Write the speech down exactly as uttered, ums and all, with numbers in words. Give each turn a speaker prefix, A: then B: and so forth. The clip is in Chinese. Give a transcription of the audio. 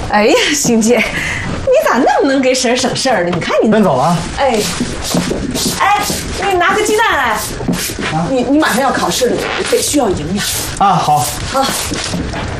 A: 哎呀，欣姐，你咋那么能给婶省事儿呢？你看你
B: 先走了。
A: 哎，哎，你拿个鸡蛋来。啊、你你马上要考试了，得需要营养。
B: 啊，好。
A: 啊。